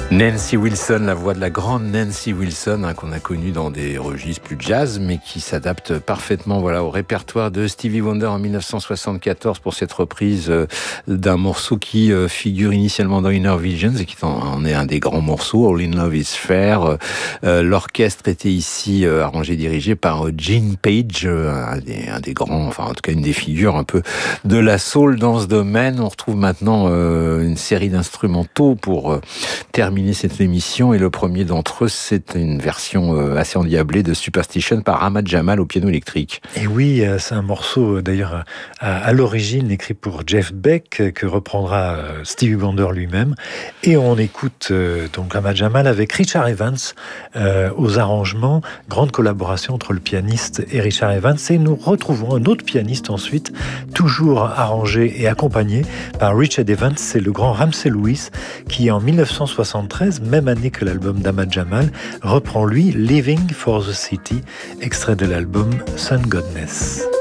Nancy Wilson, la voix de la grande Nancy Wilson, qu'on a connue dans des registres plus jazz, mais qui s'adapte parfaitement au répertoire de Stevie Wonder en 1974 pour cette reprise d'un morceau qui figure initialement dans Inner Visions et qui en est un des grands morceaux, All in Love is Fair. L'orchestre était ici arrangé et dirigé par Gene Page, un des grands, enfin en tout cas une des figures un peu de la soul dans ce domaine. On retrouve maintenant une série d'instrumentaux pour terminer cette émission, et le premier d'entre eux, c'est une version assez endiablée de Superstition par Ahmad Jamal au piano électrique. Et oui, c'est un morceau d'ailleurs à l'origine écrit pour Jeff Beck, que reprendra Stevie Wonder lui-même, et on écoute donc Ahmad Jamal avec Richard Evans aux arrangements, grande collaboration entre le pianiste et Richard Evans, et nous retrouvons un autre pianiste ensuite, toujours arrangé et accompagné par Richard Evans, c'est le grand Ramsey Lewis, qui en 1973, même année que l'album d'Ahmad Jamal, reprend lui Living for the City, extrait de l'album Sun Godness.